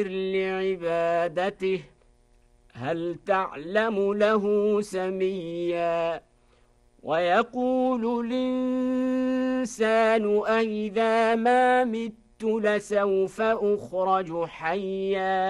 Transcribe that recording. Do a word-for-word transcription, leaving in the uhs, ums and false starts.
لعبادته هل تعلم له سميا ويقول الإنسان أئذا ما مت لسوف أخرج حيا